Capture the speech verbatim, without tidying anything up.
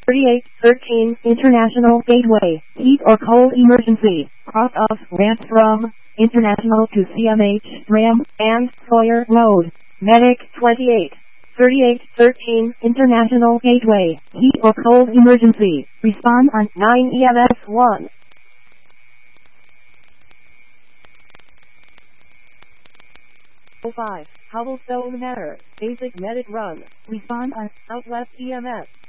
thirty-eight thirteen International Gateway, heat or cold emergency, cross off ramp from International to C M H, Ram, and Sawyer Road. Medic twenty-eight thirty-eight thirteen International Gateway, heat or cold emergency, respond on nine E M S one. oh five, Cobblestone Manor, basic medic run, respond on Southwest E M S.